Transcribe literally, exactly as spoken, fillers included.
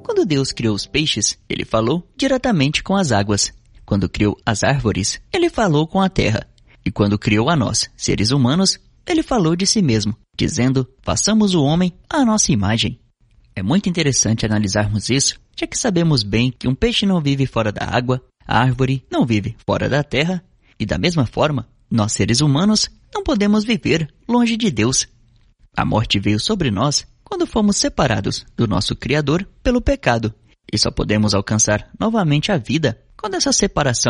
Quando Deus criou os peixes, Ele falou diretamente com as águas. Quando criou as árvores, Ele falou com a terra. E quando criou a nós, seres humanos, Ele falou de si mesmo, dizendo, façamos o homem à nossa imagem. É muito interessante analisarmos isso, já que sabemos bem que um peixe não vive fora da água, a árvore não vive fora da terra, e da mesma forma, nós seres humanos não podemos viver longe de Deus. A morte veio sobre nós quando fomos separados do nosso Criador pelo pecado, e só podemos alcançar novamente a vida quando essa separação